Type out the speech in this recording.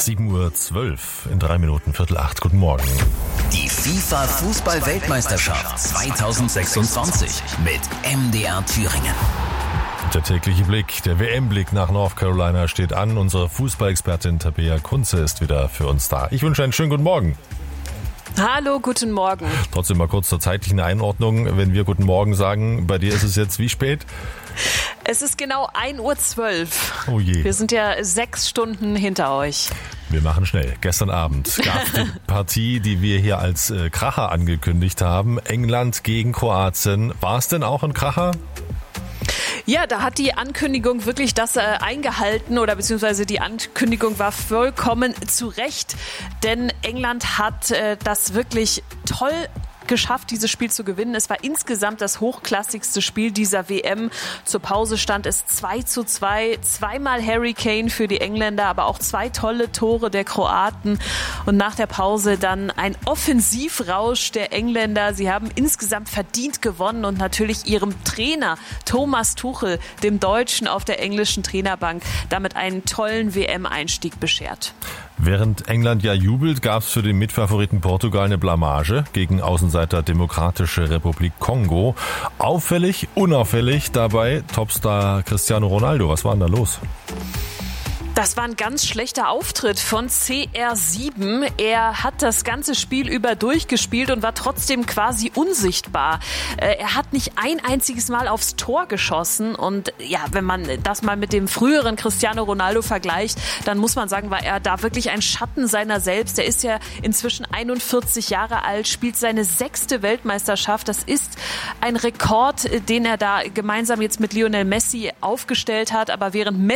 7:12 Uhr in 3 Minuten, 7:45. Guten Morgen. Die FIFA-Fußball-Weltmeisterschaft 2026 mit MDR Thüringen. Der tägliche Blick, der WM-Blick nach North Carolina steht an. Unsere Fußballexpertin Tabea Kunze ist wieder für uns da. Ich wünsche einen schönen guten Morgen. Hallo, guten Morgen. Trotzdem mal kurz zur zeitlichen Einordnung. Wenn wir guten Morgen sagen, bei dir ist es jetzt wie spät? Es ist genau 1:12 Uhr. Oh je. Wir sind ja 6 Stunden hinter euch. Wir machen schnell. Gestern Abend gab es die Partie, die wir hier als Kracher angekündigt haben. England gegen Kroatien. War es denn auch ein Kracher? Ja, da hat die Ankündigung wirklich das eingehalten oder beziehungsweise die Ankündigung war vollkommen zu Recht, denn England hat das wirklich toll geschafft, dieses Spiel zu gewinnen. Es war insgesamt das hochklassigste Spiel dieser WM. Zur Pause stand es 2:2. Zweimal Harry Kane für die Engländer, aber auch 2 tolle Tore der Kroaten. Und nach der Pause dann ein Offensivrausch der Engländer. Sie haben insgesamt verdient gewonnen und natürlich ihrem Trainer Thomas Tuchel, dem Deutschen auf der englischen Trainerbank, damit einen tollen WM-Einstieg beschert. Während England ja jubelt, gab es für den Mitfavoriten Portugal eine Blamage gegen Außenseiter Demokratische Republik Kongo. Auffällig, unauffällig dabei Topstar Cristiano Ronaldo. Was war denn da los? Das war ein ganz schlechter Auftritt von CR7. Er hat das ganze Spiel über durchgespielt und war trotzdem quasi unsichtbar. Er hat nicht ein einziges Mal aufs Tor geschossen. Und ja, wenn man das mal mit dem früheren Cristiano Ronaldo vergleicht, dann muss man sagen, war er da wirklich ein Schatten seiner selbst. Er ist ja inzwischen 41 Jahre alt, spielt seine 6. Weltmeisterschaft. Das ist ein Rekord, den er da gemeinsam jetzt mit Lionel Messi aufgestellt hat. Aber während Messi